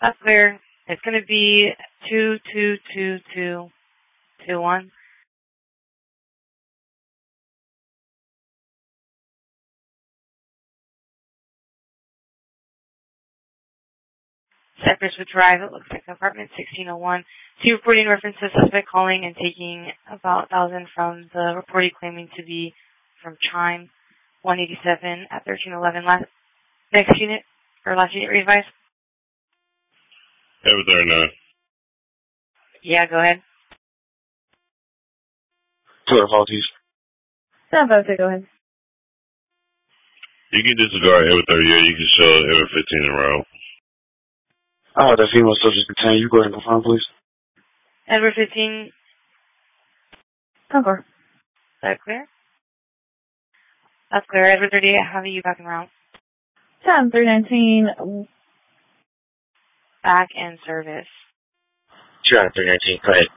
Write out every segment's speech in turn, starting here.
That's clear. It's going to be 222221. Cypress Wood Drive, it looks like apartment 1601. So you're reporting reference to suspect calling and taking about 1,000 from the report claiming to be from Chime 187 at 1311. Next unit, or last unit readvised? Over there now. Yeah, go ahead. Clear, apologies. No, go ahead. You can disregard Ever 38, you can show Ever 15 in a row. The female subject detained. You go ahead and confirm, please. Ever 15. Confirm. Is that clear? That's clear. Edward 38, having you back in route. Time 319. Back in service. 2 out of 319, go ahead.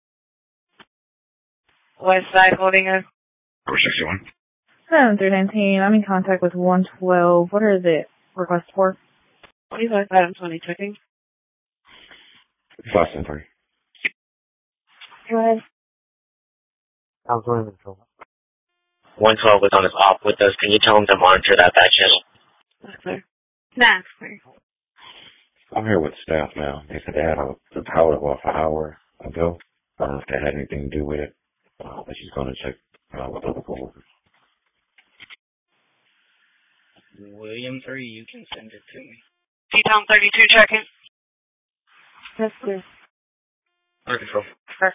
West side holding us. 461. 319. I'm in contact with 112. What are the requests for? Please like item 20 checking. Boston 3. Go ahead. I'm going to control. 112 was on his op with us. Can you tell him to monitor that back channel? That's clear. That's clear. I'm here with staff now. They said they had the power off an hour ago. I don't know if that had anything to do with it. But she's going to check with other coworkers. William 3, you can send it to me. T-Tom 32 checking. That's clear. Under control. Perfect.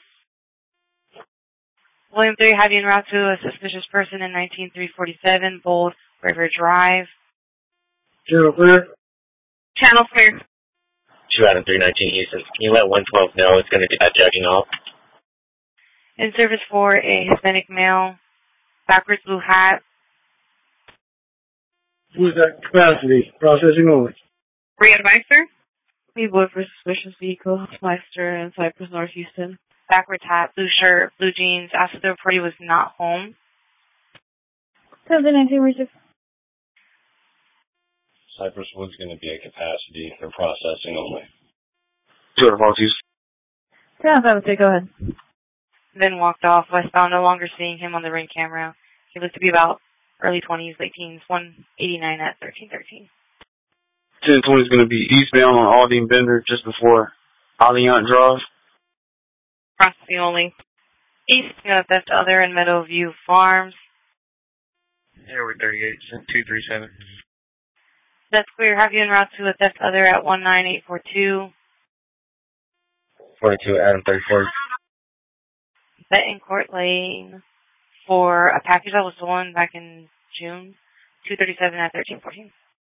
William 3, have you en route to a suspicious person in 19347 Bold River Drive. Channel clear. Channel clear. 2 out of 319 Houston. Can you let 112 know it's going to do that judging off? In service for a Hispanic male. Backwards blue hat. Who's that capacity? Processing only. Re-advisor. We board for suspicious vehicle. Meister in Cypress, North Houston. Backwards hat, blue shirt, blue jeans. After the report, he was not home. 19 research. Cypress Wood's going to be a capacity for processing only. 2 out of apologies. Go ahead. Then walked off westbound, no longer seeing him on the ring camera. He looked to be about early 20s, late teens, 189 at 1313. 1020 is going to be eastbound on Aldine Bender just before Alliant Drive. Processing only. East, theft other in Meadowview Farms. Airway 38, 237. That's clear. Have you en route to a theft other at 19842. 42, Adam 34. Betancourt Lane for a package that was stolen back in June. 237 at 1314.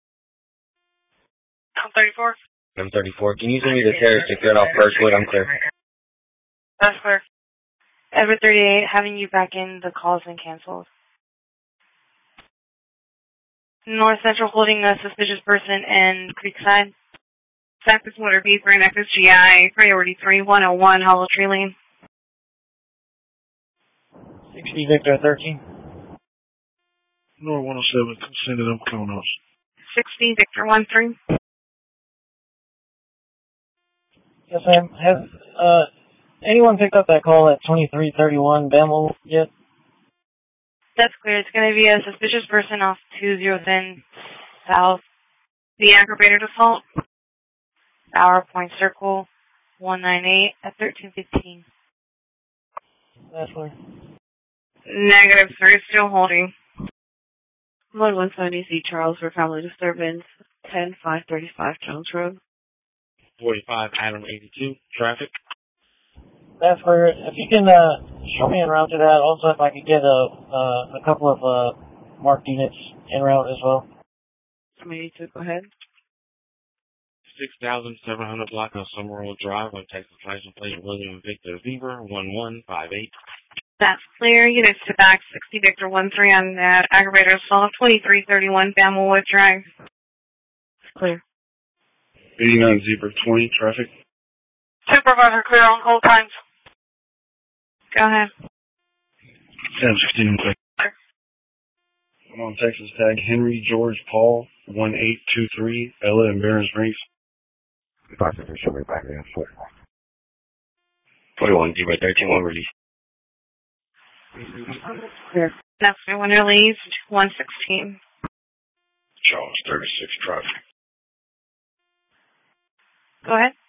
I'm 34. I'm 34. Can you send me the terrorist secured off Birchwood? I'm clear. That's clear. Edward 38, having you back in, the call's been canceled. North Central holding a suspicious person in Creekside. Cypress Water B for an FSGI, priority 3101, Hollow Tree Lane. 60 Victor 13. North 107, sending them Konos. 60 Victor 13. Yes, ma'am. Has anyone picked up that call at 2331 Bamble yet? That's clear. It's going to be a suspicious person off 210 South. The aggravated assault. Bower Point Circle, 198 at 1315. That's clear. Negative, sir. It's still holding. 117 C Charles for family disturbance. 10535 Jones Road. 45 Adam 82, traffic. That's clear. If you can show me en route to that. Also, if I could get a couple of marked units en route as well. 82, go ahead. 6,700 block of Summerall Drive on Texas license plate William Victor Beaver 1158. That's clear. Units to back 60 Victor 13 on that aggravated assault. 2331 Bamblewood Drive. Clear. 89 Zebra 20, traffic. Supervisor clear on hold times. Go ahead. 1016. I'm on Texas tag Henry George Paul 1823 Ella and Barron Springs. Possibly show me back there. 41, D by 13, one release. Clear. That's when released, 116. Charles 36 traffic. Go ahead.